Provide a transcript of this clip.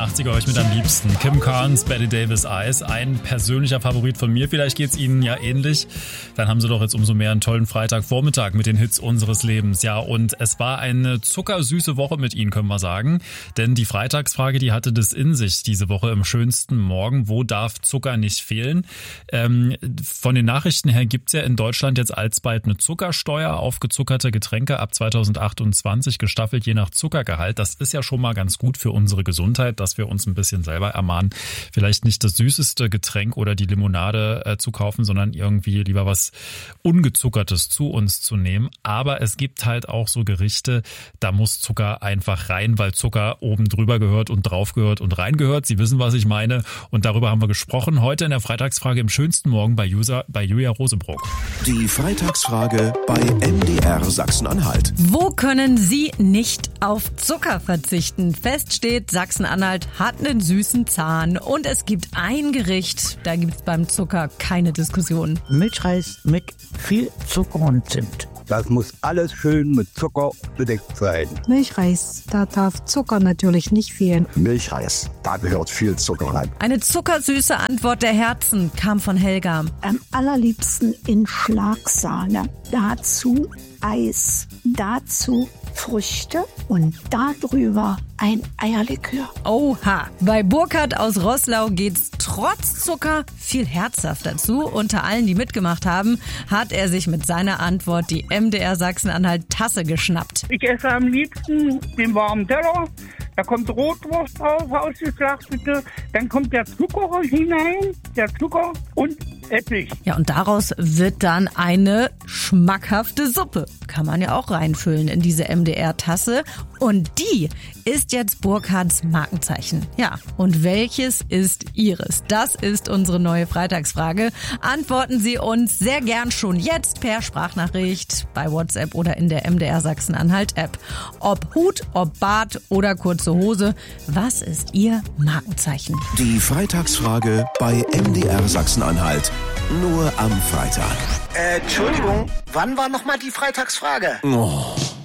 macht sie euch mit am liebsten? Kim Carnes, Betty Davis Eyes, ein persönlicher Favorit von mir. Vielleicht geht's Ihnen ja ähnlich. Dann haben Sie doch jetzt umso mehr einen tollen Freitagvormittag mit den Hits unseres Lebens. Ja, und es war eine zuckersüße Woche mit Ihnen, können wir sagen. Denn die Freitagsfrage, die hatte das in sich diese Woche im schönsten Morgen. Wo darf Zucker nicht fehlen? Von den Nachrichten her gibt's ja in Deutschland jetzt alsbald eine Zuckersteuer auf gezuckerte Getränke ab 2028, gestaffelt je nach Zuckergehalt. Das ist ja schon mal ganz gut für unsere Gesundheit, dass wir uns ein bisschen selber ermahnen, vielleicht nicht das süßeste Getränk oder die Limonade zu kaufen, sondern irgendwie lieber was Ungezuckertes zu uns zu nehmen. Aber es gibt halt auch so Gerichte, da muss Zucker einfach rein, weil Zucker oben drüber gehört und drauf gehört und rein gehört. Sie wissen, was ich meine. Und darüber haben wir gesprochen heute in der Freitagsfrage im schönsten Morgen bei Julia Rosebrock. Die Freitagsfrage bei MDR Sachsen-Anhalt. Wo können Sie nicht auf Zucker verzichten? Fest steht, Sachsen-Anhalt hat einen süßen Zahn. Und es gibt ein Gericht, da gibt es beim Zucker keine Diskussion. Milchreis mit viel Zucker und Zimt. Das muss alles schön mit Zucker bedeckt sein. Milchreis, da darf Zucker natürlich nicht fehlen. Milchreis, da gehört viel Zucker rein. Eine zuckersüße Antwort der Herzen kam von Helga. Am allerliebsten in Schlagsahne. Dazu Eis, dazu Früchte und darüber ein Eierlikör. Oha, bei Burkhard aus Roßlau geht's trotz Zucker viel herzhafter zu. Unter allen, die mitgemacht haben, hat er sich mit seiner Antwort die MDR Sachsen-Anhalt Tasse geschnappt. Ich esse am liebsten den warmen Teller. Da kommt Rotwurst drauf, ausgeschlachtete. Dann kommt der Zucker hinein, der Zucker und Essig. Ja, und daraus wird dann eine schmackhafte Suppe. Kann man ja auch reinfüllen in diese MDR-Tasse. Und die ist jetzt Burkhards Markenzeichen. Ja, und welches ist Ihres? Das ist unsere neue Freitagsfrage. Antworten Sie uns sehr gern schon jetzt per Sprachnachricht bei WhatsApp oder in der MDR Sachsen-Anhalt-App. Ob Hut, ob Bart oder kurze Hose, was ist Ihr Markenzeichen? Die Freitagsfrage bei MDR Sachsen-Anhalt. Nur am Freitag. Entschuldigung, wann war nochmal die Freitagsfrage? Oh.